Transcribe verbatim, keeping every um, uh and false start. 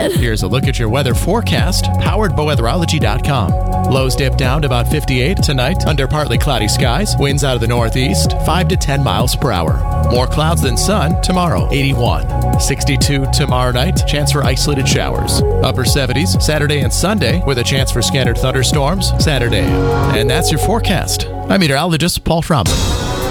good. Here's a look at your weather forecast, powered by weatherology dot com. Lows dip down to about fifty-eight tonight under partly cloudy skies. Winds out of the northeast, five to ten miles per hour. More clouds than sun tomorrow, eighty-one. sixty-two tomorrow night, chance for isolated showers. Upper seventies Saturday and Sunday with a chance for scattered thunderstorms Saturday. And that's your forecast. I'm meteorologist Paul Trombley.